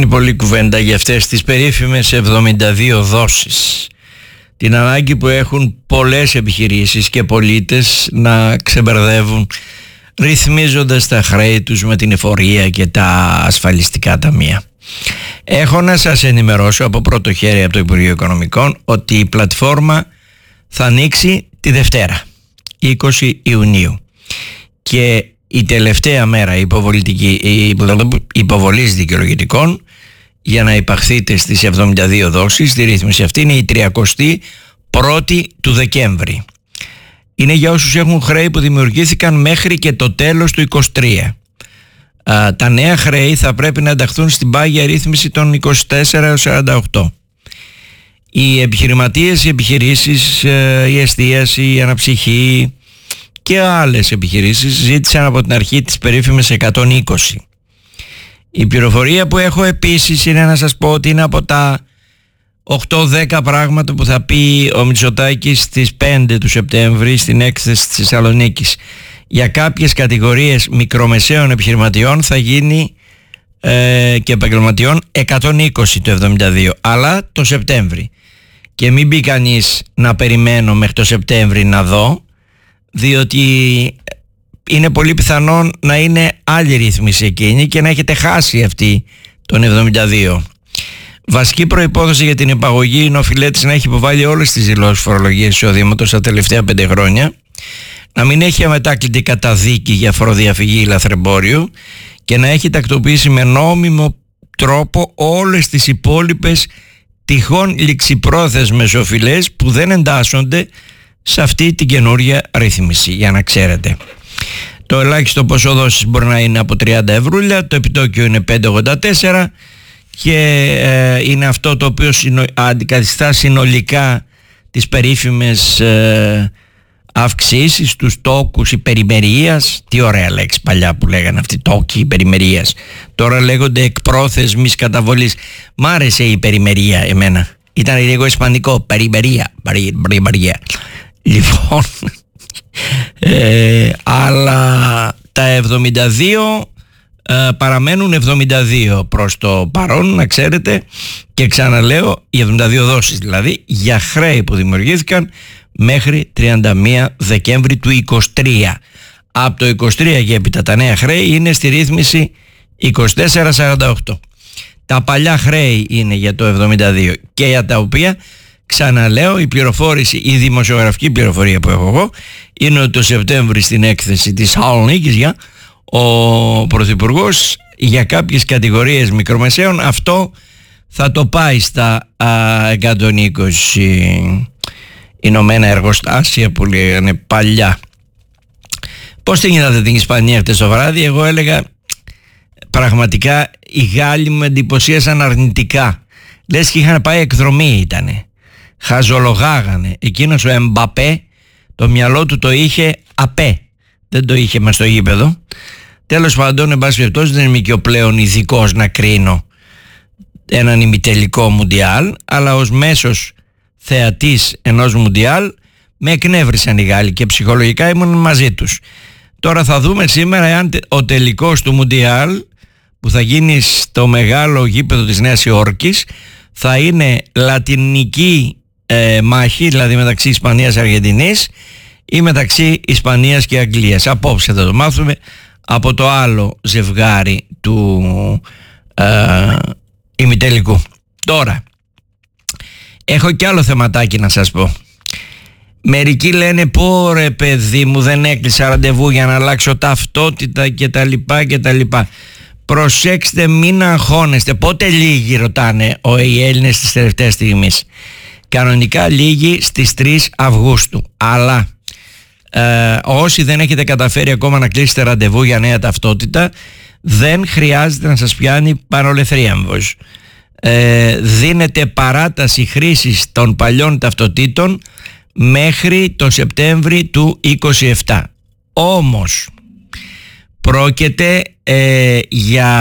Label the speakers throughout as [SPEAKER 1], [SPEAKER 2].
[SPEAKER 1] πολλή κουβέντα για αυτές τις περίφημες 72 δόσεις. Την ανάγκη που έχουν πολλές επιχειρήσεις και πολίτες να ξεμπερδεύουν ρυθμίζοντας τα χρέη τους με την εφορία και τα ασφαλιστικά ταμεία. Έχω να σας ενημερώσω από πρώτο χέρι από το Υπουργείο Οικονομικών ότι η πλατφόρμα θα ανοίξει τη Δευτέρα, 20 Ιουνίου, και η τελευταία μέρα υποβολής δικαιολογητικών για να υπαχθείτε στις 72 δόσεις στη ρύθμιση αυτή είναι η 31η του Δεκέμβρη. Είναι για όσους έχουν χρέη που δημιουργήθηκαν μέχρι και το τέλος του 23. Τα νέα χρέη θα πρέπει να ενταχθούν στην πάγια ρύθμιση των 24-48. Οι επιχειρηματίες, οι επιχειρήσεις, η εστίαση, η αναψυχή και άλλες επιχειρήσεις ζήτησαν από την αρχή τις περίφημες 120. Η πληροφορία που έχω επίσης είναι να σας πω ότι είναι από τα 8-10 πράγματα που θα πει ο Μητσοτάκης στις 5 του Σεπτέμβρη στην έκθεση της Θεσσαλονίκης. Για κάποιες κατηγορίες μικρομεσαίων επιχειρηματιών θα γίνει και επαγγελματιών 120 το 72, αλλά το Σεπτέμβρη. Και μην μπει κανείς να περιμένω μέχρι το Σεπτέμβρη να δω, διότι είναι πολύ πιθανόν να είναι άλλη ρύθμιση εκείνη και να έχετε χάσει αυτή τον 72. Βασική προϋπόθεση για την υπαγωγή είναι ο οφειλέτης να έχει υποβάλει όλες τις δηλώσεις φορολογίας εισοδήματος τα τελευταία 5 χρόνια, να μην έχει αμετάκλητη καταδίκη για φοροδιαφυγή ή λαθρεμπόριο και να έχει τακτοποιήσει με νόμιμο τρόπο όλες τις υπόλοιπες τυχόν ληξιπρόθεσμες οφειλές που δεν εντάσσονται σε αυτή την καινούρια ρύθμιση, για να ξέρετε. Το ελάχιστο ποσό δόσης μπορεί να είναι από 30 ευρούλια, το επιτόκιο είναι 5,84 και είναι αυτό το οποίο αντικαθιστά συνολικά τις περίφημες αυξήσεις, τους τόκους υπερημερίας. Τι ωραία λέξη παλιά που λέγανε αυτοί, τόκοι υπερημερίας. Τώρα λέγονται εκπρόθεσμης καταβολής. Μ' άρεσε η υπερημερία εμένα. Ήταν λίγο ισπανικό, περιμερία. Λοιπόν, αλλά τα 72 παραμένουν 72 προς το παρόν, να ξέρετε, και ξαναλέω, οι 72 δόσεις δηλαδή για χρέη που δημιουργήθηκαν μέχρι 31 Δεκέμβρη του 23. Από το 23 και έπειτα τα νέα χρέη είναι στη ρύθμιση 24-48. Τα παλιά χρέη είναι για το 72 και για τα οποία, ξαναλέω, η πληροφόρηση, η δημοσιογραφική πληροφορία που έχω εγώ είναι ότι το Σεπτέμβρη στην έκθεση της Θεσσαλονίκης ο Πρωθυπουργός για κάποιες κατηγορίες μικρομεσαίων αυτό θα το πάει στα 120 Ηνωμένα εργοστάσια που λέγανε παλιά. Πώς την είδατε την Ισπανία χτες το βράδυ? Εγώ έλεγα πραγματικά οι Γάλλοι με εντυπωσίασαν αρνητικά. Λες και είχαν πάει εκδρομή ήτανε. Χαζολογάγανε. Εκείνος ο Εμπαπέ το μυαλό του το είχε απέ. Δεν το είχε μες στο γήπεδο. Τέλος πάντων, εν πάση περιπτώσει, δεν είμαι και ο πλέον ειδικός να κρίνω έναν ημιτελικό μουντιάλ, αλλά ως μέσος θεατής ενός μουντιάλ με εκνεύρισαν οι Γάλλοι και ψυχολογικά ήμουν μαζί τους. Τώρα θα δούμε σήμερα εάν ο τελικός του μουντιάλ που θα γίνει στο μεγάλο γήπεδο της Νέας Υόρκης θα είναι λατινική μάχη, δηλαδή μεταξύ Ισπανίας και Αργεντινής ή μεταξύ Ισπανίας και Αγγλίας. Απόψε θα το μάθουμε από το άλλο ζευγάρι του ημιτελικού. Τώρα έχω κι άλλο θεματάκι να σας πω. Μερικοί λένε πω ρε παιδί μου, δεν έκλεισα ραντεβού για να αλλάξω ταυτότητα και τα λοιπά. Προσέξτε, μην αγχώνεστε. Πότε λίγοι ρωτάνε οι Έλληνες στις τελευταίες στιγμές? Κανονικά λίγοι στις 3 Αυγούστου. Αλλά όσοι δεν έχετε καταφέρει ακόμα να κλείσετε ραντεβού για νέα ταυτότητα, δεν χρειάζεται να σας πιάνει παρολεθρίαμβος. Δίνεται παράταση χρήσης των παλιών ταυτοτήτων μέχρι το Σεπτέμβρη του 27. Όμως πρόκειται για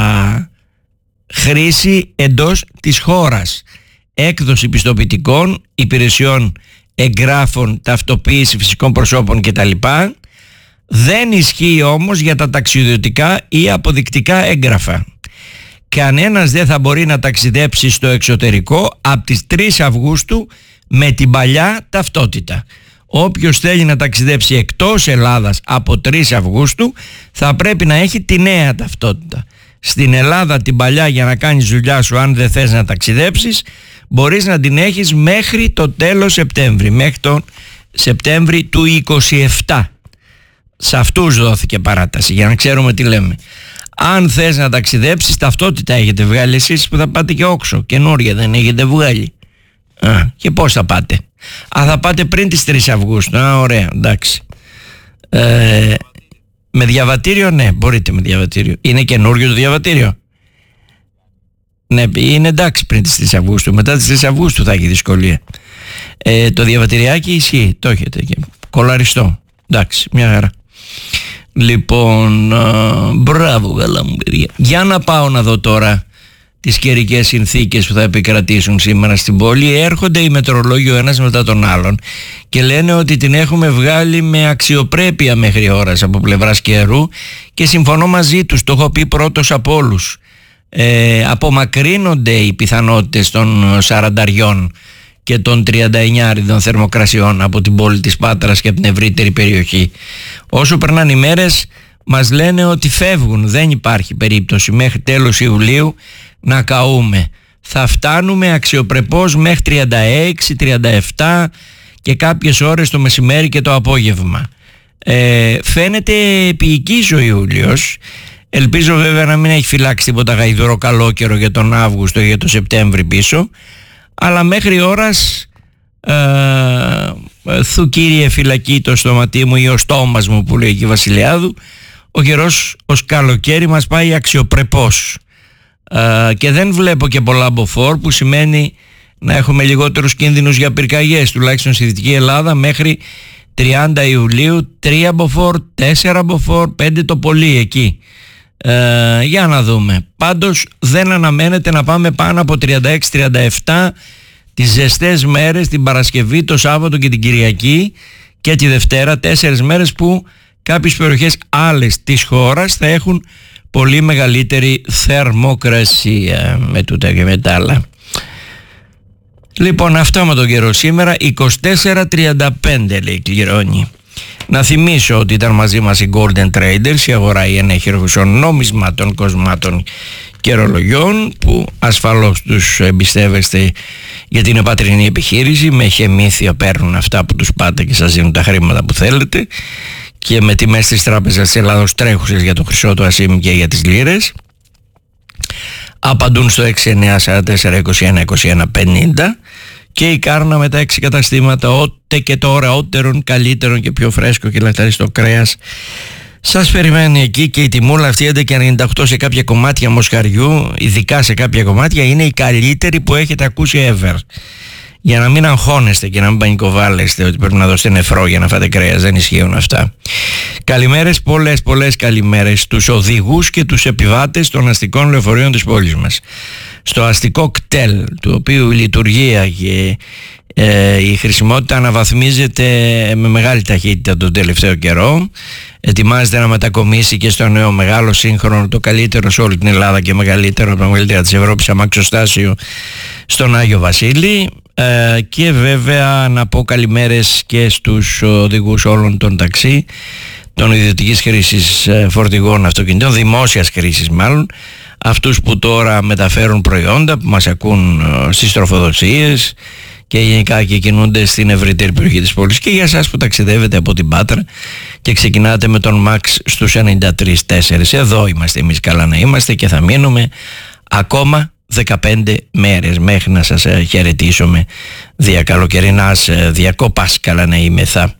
[SPEAKER 1] χρήση εντός της χώρας, έκδοση πιστοποιητικών, υπηρεσιών εγγράφων, ταυτοποίηση φυσικών προσώπων κτλ. Δεν ισχύει όμως για τα ταξιδιωτικά ή αποδεικτικά έγγραφα. κανένας δεν θα μπορεί να ταξιδέψει στο εξωτερικό από τις 3 Αυγούστου με την παλιά ταυτότητα. Όποιος θέλει να ταξιδέψει εκτός Ελλάδας από 3 Αυγούστου θα πρέπει να έχει τη νέα ταυτότητα. Στην Ελλάδα την παλιά, για να κάνεις δουλειά σου, αν δεν θες να ταξιδέψεις, μπορείς να την έχεις μέχρι το τέλος Σεπτέμβρη, μέχρι τον Σεπτέμβρη του 27. Σε αυτούς δόθηκε παράταση, για να ξέρουμε τι λέμε. Αν θες να ταξιδέψεις, ταυτότητα έχετε βγάλει εσείς που θα πάτε και όξο, καινούρια δεν έχετε βγάλει? Και πώς θα πάτε? Θα πάτε πριν τις 3 Αυγούστου. Ωραία, εντάξει. Με διαβατήριο, ναι, μπορείτε με διαβατήριο. Είναι καινούριο το διαβατήριο? Ναι, είναι εντάξει πριν τις 3 Αυγούστου. Μετά τις 3 Αυγούστου θα έχει δυσκολία. Το διαβατηριάκι ισχύει, το έχετε και κολαριστό. Εντάξει, μια χαρά. Λοιπόν, μπράβο καλά μου παιδιά. Για να πάω να δω τώρα τις καιρικές συνθήκες που θα επικρατήσουν σήμερα στην πόλη. Έρχονται οι μετεωρολόγοι ο ένας μετά τον άλλον και λένε ότι την έχουμε βγάλει με αξιοπρέπεια μέχρι ώρας από πλευράς καιρού, και συμφωνώ μαζί τους, το έχω πει πρώτος από όλους. Απομακρύνονται οι πιθανότητες των 40 και των 39 θερμοκρασιών από την πόλη της Πάτρας και από την ευρύτερη περιοχή. Όσο περνάνε οι μέρες μας λένε ότι φεύγουν, δεν υπάρχει περίπτωση μέχρι τέλος Ιουλίου να καούμε. Θα φτάνουμε αξιοπρεπώς μέχρι 36, 37 και κάποιες ώρες το μεσημέρι και το απόγευμα. Φαίνεται επίοικης ο Ιούλιος. Ελπίζω βέβαια να μην έχει φυλάξει τίποτα γαϊδουρό καλό καιρό για τον Αύγουστο ή για τον Σεπτέμβρη πίσω, αλλά μέχρι ώρας θου κύριε φυλακή το στοματί μου ή ο στόμας μου που λέει και η Βασιλιάδου, ο καιρός ως καλοκαίρι μας πάει αξιοπρεπώς. Και δεν βλέπω και πολλά μποφόρ, που σημαίνει να έχουμε λιγότερους κίνδυνους για πυρκαγιές, τουλάχιστον στη Δυτική Ελλάδα μέχρι 30 Ιουλίου 3 μποφόρ, 4 μποφόρ, 5 το πολύ εκεί. Για να δούμε. Πάντως δεν αναμένεται να πάμε πάνω από 36-37 τις ζεστές μέρες, την Παρασκευή, το Σάββατο και την Κυριακή και τη Δευτέρα, 4 μέρες που κάποιες περιοχές άλλες της χώρας θα έχουν πολύ μεγαλύτερη θερμοκρασία, με τούτα και με τα άλλα. Λοιπόν, αυτό με τον καιρό σήμερα. 24-35 λέει κληρώνει. Να θυμίσω ότι ήταν μαζί μας οι Golden Traders, η αγορά η ενέχειρων νομισμάτων, κοσμάτων και ρολογιών, που ασφαλώς τους εμπιστεύεστε γιατί είναι πατρινή επιχείρηση. Με χεμήθεια παίρνουν αυτά που τους πάτε και σας δίνουν τα χρήματα που θέλετε, και με τιμές της Τράπεζας της Ελλάδος τρέχουσες για το χρυσό του ασίμι και για τις λίρες. Απαντούν στο 6944212150 και η Κάρνα με τα 6 καταστήματα, ότε και το ωραιότερον, καλύτερον και πιο φρέσκο και λαχταριστό κρέας σας περιμένει εκεί. Και η τιμούλα αυτή 11,98 σε κάποια κομμάτια μοσχαριού, ειδικά σε κάποια κομμάτια, είναι η καλύτερη που έχετε ακούσει ever. Για να μην αγχώνεστε και να μην πανικοβάλλεστε ότι πρέπει να δώσετε νεφρό για να φάτε κρέας, δεν ισχύουν αυτά. Καλημέρες, πολλές καλημέρες στους οδηγούς και τους επιβάτες των αστικών λεωφορείων της πόλης μας. Στο αστικό κτέλ, του οποίου η λειτουργία και η χρησιμότητα αναβαθμίζεται με μεγάλη ταχύτητα τον τελευταίο καιρό. Ετοιμάζεται να μετακομίσει και στο νέο μεγάλο σύγχρονο, το καλύτερο σε όλη την Ελλάδα και μεγαλύτερο από τα μεγαλύτερα της Ευρώπης, αμαξοστάσιο στον Άγιο Βασίλη. Και βέβαια να πω καλημέρες και στους οδηγούς όλων των ταξί, των ιδιωτικής χρήσης φορτηγών αυτοκινητών, δημόσιας χρήσης μάλλον, αυτούς που τώρα μεταφέρουν προϊόντα, που μας ακούν στις τροφοδοσίες και γενικά και κινούνται στην ευρύτερη περιοχή της πόλης, και για εσάς που ταξιδεύετε από την Πάτρα και ξεκινάτε με τον Max στους 93.4. Εδώ είμαστε εμείς, καλά να είμαστε, και θα μείνουμε ακόμα 15 μέρες μέχρι να σας χαιρετήσουμε δια καλοκαιρινάς διακόπας, καλά να είμαι θα.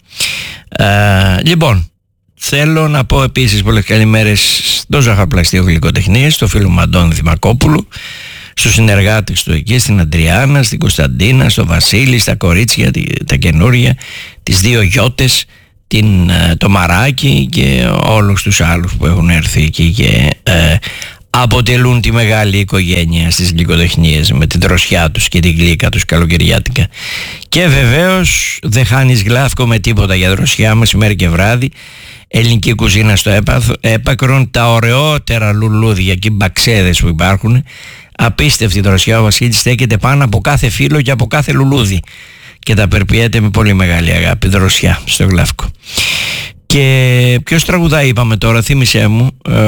[SPEAKER 1] Λοιπόν, θέλω να πω επίσης πολλές καλημέρες στο Ζαχαροπλαστείο Γλυκοτεχνίες, στο φίλο μου Αντώνη Δημακόπουλου, στους συνεργάτες του εκεί, στην Αντριάννα, στην Κωνσταντίνα, στο Βασίλη, στα κορίτσια τα καινούρια, τις 2 γιώτες, το Μαράκι και όλους τους άλλους που έχουν έρθει εκεί και αποτελούν τη μεγάλη οικογένεια στις γλυκοτεχνίες, με την δροσιά τους και την γλύκα τους καλοκαιριάτικα. Και βεβαίως δεν χάνεις γλάφκο με τίποτα για δροσιά, μεσημέρι και βράδυ. Ελληνική κουζίνα στο έπακρον, τα ωραιότερα λουλούδια και μπαξέδες που υπάρχουν. Απίστευτη δροσιά. Ο Βασίλης στέκεται πάνω από κάθε φύλλο και από κάθε λουλούδι και τα περπιέται με πολύ μεγάλη αγάπη. Δροσιά στο γλάφκο. Και ποιος τραγουδάει είπαμε τώρα, θύμισέ μου.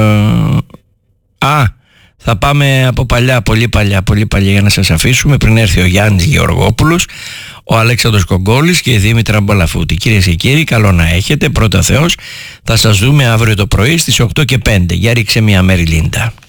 [SPEAKER 1] Θα πάμε από παλιά, πολύ παλιά για να σας αφήσουμε, πριν έρθει ο Γιάννης Γεωργόπουλος, ο Αλέξανδρος Κογκόλης και η Δήμητρα Μπολαφούτη. Κυρίες και κύριοι, καλό να έχετε. Πρώτα Θεός, θα σας δούμε αύριο το πρωί στις 8 και 5. Για ρίξε μια Μέρι Λίντα.